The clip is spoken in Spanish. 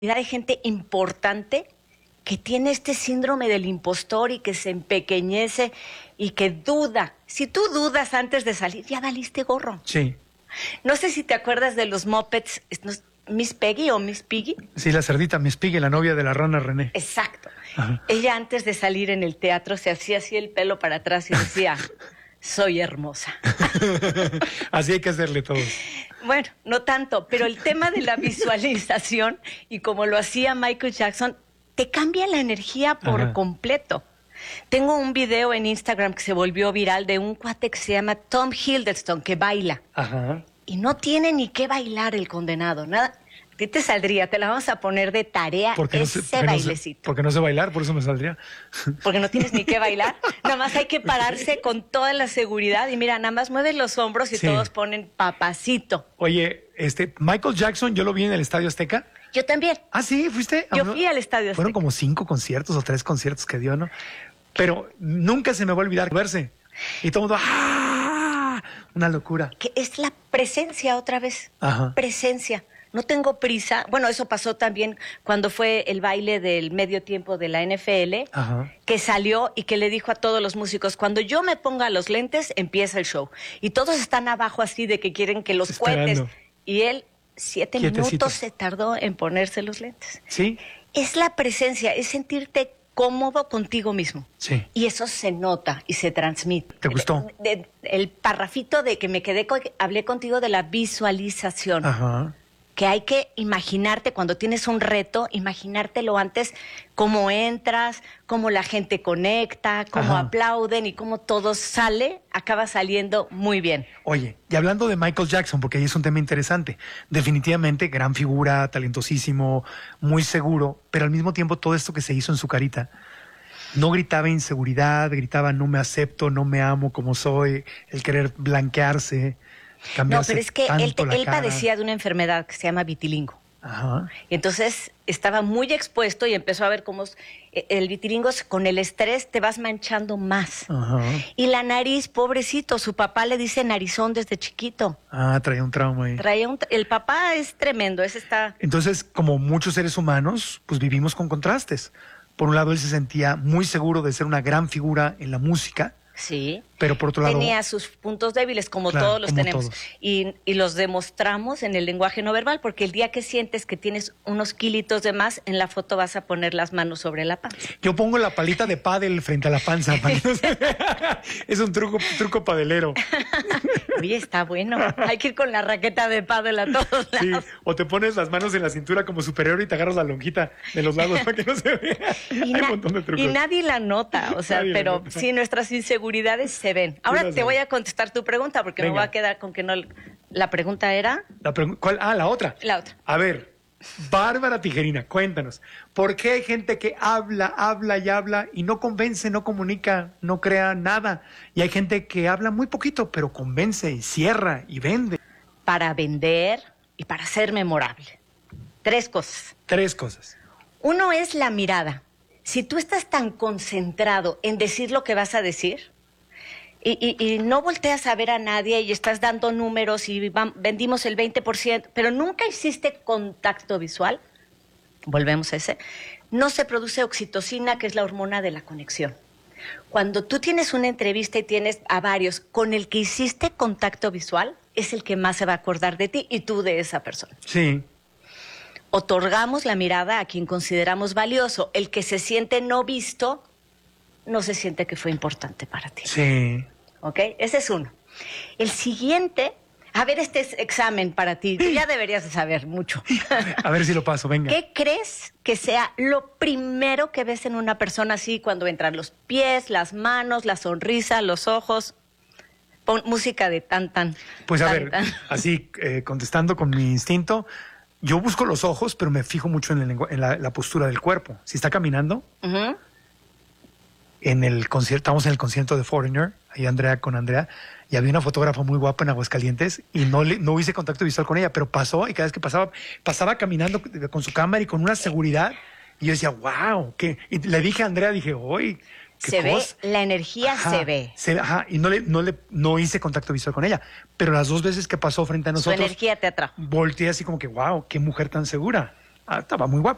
Hay gente importante que tiene este síndrome del impostor y que se empequeñece y que duda. Si tú dudas antes de salir, ya valiste gorro. Sí. No sé si te acuerdas de los Muppets, Miss Peggy o Miss Piggy. Sí, la cerdita Miss Piggy, la novia de la rana René. Exacto. Ajá. Ella antes de salir en el teatro se hacía así el pelo para atrás y decía, soy hermosa. Así hay que hacerle todos. Bueno, no tanto, pero el tema de la visualización y como lo hacía Michael Jackson, te cambia la energía por completo. Tengo un video en Instagram que se volvió viral de un cuate que se llama Tom Hiddleston, que baila. Ajá. Y no tiene ni qué bailar el condenado, nada. A ti te saldría, te la vamos a poner de tarea ese bailecito. Porque no sé bailar, por eso me saldría. Porque no tienes ni qué bailar. Nada más hay que pararse con toda la seguridad y mira, nada más mueves los hombros y todos ponen papacito. Oye, Michael Jackson, yo lo vi en el Estadio Azteca. Yo también. Ah, sí, ¿fuiste? Yo fui al Estadio Azteca. Fueron como 5 conciertos o 3 conciertos que dio, ¿no? Pero nunca se me va a olvidar verse. Y todo el mundo, ¡ah! Una locura. Que es la presencia otra vez. Ajá. Presencia. No tengo prisa. Bueno, eso pasó también cuando fue el baile del medio tiempo de la NFL, que salió y que le dijo a todos los músicos, cuando yo me ponga los lentes, empieza el show. Y todos están abajo así de que quieren que los cohetes. Y él, 7 minutos se tardó en ponerse los lentes. Sí. Es la presencia, es sentirte cómodo contigo mismo. Sí. Y eso se nota y se transmite. ¿Te gustó? El parrafito de que me quedé, hablé contigo de la visualización. Ajá. Que hay que imaginarte, cuando tienes un reto, imaginártelo antes, cómo entras, cómo la gente conecta, cómo aplauden y cómo todo acaba saliendo muy bien. Oye, y hablando de Michael Jackson, porque ahí es un tema interesante, definitivamente gran figura, talentosísimo, muy seguro, pero al mismo tiempo todo esto que se hizo en su carita, no gritaba inseguridad, gritaba no me acepto, no me amo como soy, el querer blanquearse. No, pero es que él padecía de una enfermedad que se llama vitiligo. Ajá. Y entonces estaba muy expuesto y empezó a ver cómo el vitiligo con el estrés te vas manchando más. Ajá. Y la nariz, pobrecito, su papá le dice narizón desde chiquito. Ah, traía un trauma ahí. El papá es tremendo, ese está... Entonces, como muchos seres humanos, pues vivimos con contrastes. Por un lado, él se sentía muy seguro de ser una gran figura en la música. Sí, pero por otro lado tenía sus puntos débiles, como todos los tenemos. Y los demostramos en el lenguaje no verbal, porque el día que sientes que tienes unos kilitos de más, en la foto vas a poner las manos sobre la panza. Yo pongo la palita de pádel frente a la panza. Es un truco padelero. Oye, está bueno. Hay que ir con la raqueta de pádel a todos lados. Sí, o te pones las manos en la cintura como superior y te agarras la lonjita de los lados para que no se vea. Hay un montón de trucos. Y nadie la nota, o sea, pero sí, nuestras inseguridades se ven. Ahora te voy a contestar tu pregunta, porque me voy a quedar con que no... La pregunta era... ¿Cuál? Ah, la otra. La otra. A ver, Bárbara Tijerina, cuéntanos. ¿Por qué hay gente que habla y no convence, no comunica, no crea nada? Y hay gente que habla muy poquito, pero convence y cierra y vende. Para vender y para ser memorable. 3 cosas. 3 cosas. Uno es la mirada. Si tú estás tan concentrado en decir lo que vas a decir... Y no volteas a ver a nadie y estás dando números y vendimos el 20%, pero nunca hiciste contacto visual, volvemos a ese, no se produce oxitocina, que es la hormona de la conexión. Cuando tú tienes una entrevista y tienes a varios con el que hiciste contacto visual, es el que más se va a acordar de ti y tú de esa persona. Sí. Otorgamos la mirada a quien consideramos valioso. El que se siente no visto, no se siente que fue importante para ti. Sí. ¿Ok? Ese es uno. El siguiente, a ver, este es examen para ti. Tú ya deberías de saber mucho. A ver si lo paso, venga. ¿Qué crees que sea lo primero que ves en una persona así cuando entran los pies, las manos, la sonrisa, los ojos? Pon música de tan. Pues a ver, así contestando con mi instinto, yo busco los ojos, pero me fijo mucho en la postura del cuerpo. Si está caminando... En el concierto, estamos en el concierto de Foreigner, ahí con Andrea, y había una fotógrafa muy guapa en Aguascalientes y no hice contacto visual con ella, pero pasó y cada vez que pasaba caminando con su cámara y con una seguridad, y yo decía, wow, y le dije a Andrea, dije, oye, se ve, la energía se ve. Y no hice contacto visual con ella, pero las 2 veces que pasó frente a nosotros, su energía te atrajo. Volteé así como que, wow, qué mujer tan segura. Estaba muy guapa.